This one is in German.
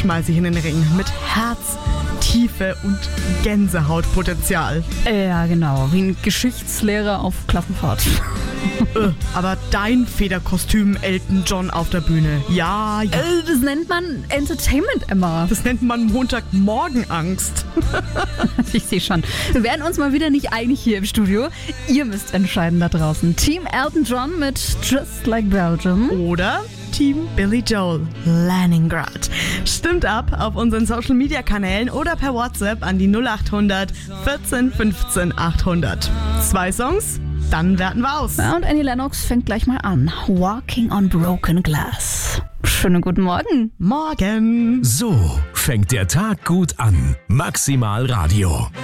schmeiße ich in den Ring mit Herz, Tiefe und Gänsehautpotenzial. Ja, genau, wie ein Geschichtslehrer auf Klassenfahrt. Aber dein Federkostüm Elton John auf der Bühne, ja. Das nennt man Entertainment, Emma. Das nennt man Montagmorgenangst. Ich sehe schon. Wir werden uns mal wieder nicht einig hier im Studio. Ihr müsst entscheiden da draußen. Team Elton John mit Just Like Belgium. Oder Team Billy Joel, Leningrad. Stimmt ab auf unseren Social Media Kanälen oder per WhatsApp an die 0800 14 15 800. 2 Songs, dann werten wir aus. Ja, und Annie Lennox fängt gleich mal an. Walking on Broken Glass. Schönen guten Morgen. Morgen. So fängt der Tag gut an. Maximal Radio.